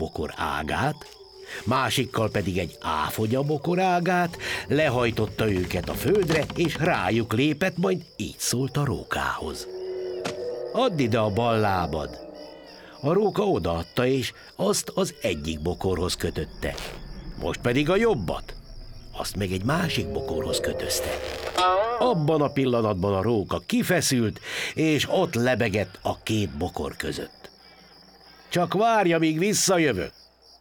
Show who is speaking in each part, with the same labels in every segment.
Speaker 1: bokor ágát, másikkal pedig egy áfonya bokor ágát, lehajtotta őket a földre, és rájuk lépett, majd így szólt a rókához. Add ide a bal lábad. A róka odaadta, és azt az egyik bokorhoz kötötte. Most pedig a jobbat. Azt meg egy másik bokorhoz kötözte. Abban a pillanatban a róka kifeszült, és ott lebegett a két bokor között. Csak várja, míg visszajövök.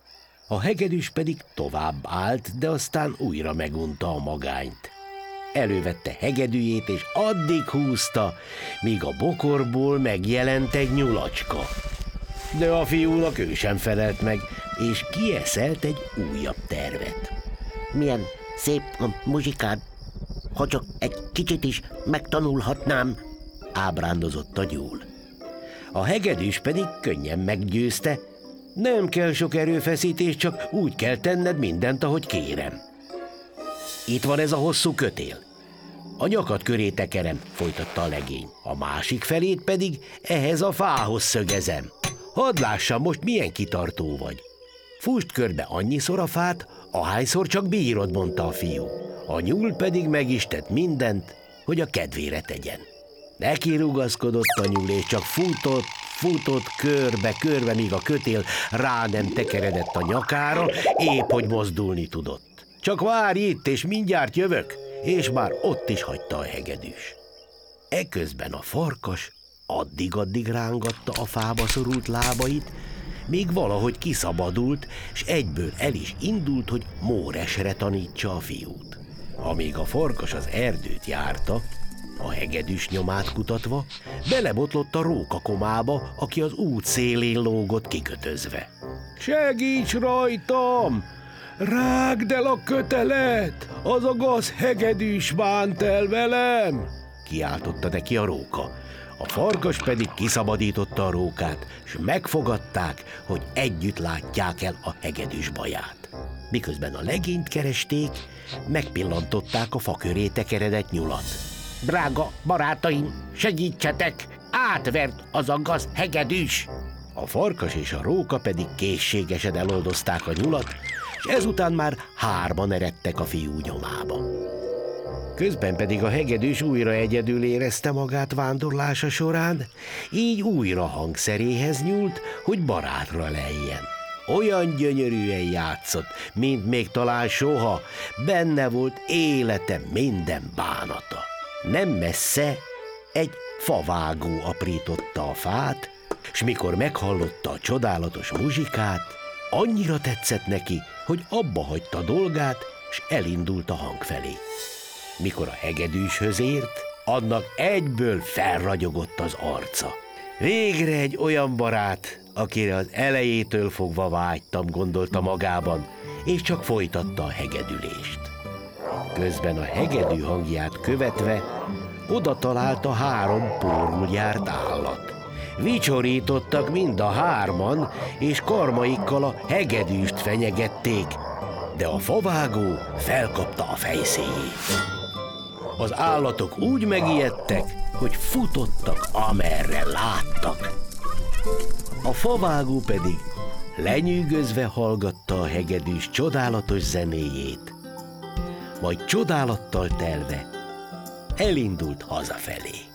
Speaker 1: A hegedűs pedig tovább állt, de aztán újra megunta a magányt. Elővette hegedűjét, és addig húzta, míg a bokorból megjelent egy nyulacska. De a fiúnak ő sem felelt meg, és kieszelt egy újabb tervet.
Speaker 2: Milyen szép a muzsikád, ha csak egy kicsit is megtanulhatnám,
Speaker 1: ábrándozott a nyúl. A hegedűs pedig könnyen meggyőzte, nem kell sok erőfeszítés, csak úgy kell tenned mindent, ahogy kérem. Itt van ez a hosszú kötél. A nyakad köré tekerem, folytatta a legény. A másik felét pedig ehhez a fához szögezem. Hadd lássam most, milyen kitartó vagy. Fúsd körbe annyiszor a fát, ahányszor csak bírod, mondta a fiú. A nyúl pedig meg is tett mindent, hogy a kedvére tegyen. Neki rugaszkodott a nyúl, és csak futott körbe, míg a kötél rá nem tekeredett a nyakára, épp hogy mozdulni tudott. Csak várj itt, és mindjárt jövök, és már ott is hagyta a hegedűs. Eközben a farkas addig-addig rángatta a fába szorult lábait, még valahogy kiszabadult, s egyből el is indult, hogy Móresre tanítsa a fiút. Amíg a farkas az erdőt járta, a hegedűs nyomát kutatva, belebotlott a rókakomába, aki az út szélén lógott kikötözve. Segíts rajtam! Rágd el a kötelet! Az a gaz hegedűs bánt el velem! Kiáltotta neki a róka. A farkas pedig kiszabadította a rókát, s megfogadták, hogy együtt látják el a hegedűs baját. Miközben a legényt keresték, megpillantották a fa köré tekeredett nyulat.
Speaker 2: Drága barátaim, segítsetek! Átvert az a gaz hegedűs!
Speaker 1: A farkas és a róka pedig készségesen eloldozták a nyulat, és ezután már hárman eredtek a fiú nyomába. Közben pedig a hegedűs újra egyedül érezte magát vándorlása során, így újra hangszeréhez nyúlt, hogy barátra lejjen. Olyan gyönyörűen játszott, mint még talán soha, benne volt élete minden bánata. Nem messze egy favágó aprította a fát, s mikor meghallotta a csodálatos muzsikát, annyira tetszett neki, hogy abba hagyta a dolgát, s elindult a hang felé. Mikor a hegedűshöz ért, annak egyből felragyogott az arca. Végre egy olyan barát, akire az elejétől fogva vágytam, gondolta magában, és csak folytatta a hegedülést. Közben a hegedű hangját követve oda talált a három pórul járt állat. Vicsorítottak mind a hárman, és karmaikkal a hegedűst fenyegették, de a favágó felkapta a fejszéjét. Az állatok úgy megijedtek, hogy futottak, amerre láttak. A favágó pedig lenyűgözve hallgatta a hegedűs csodálatos zenéjét, majd csodálattal telve elindult hazafelé.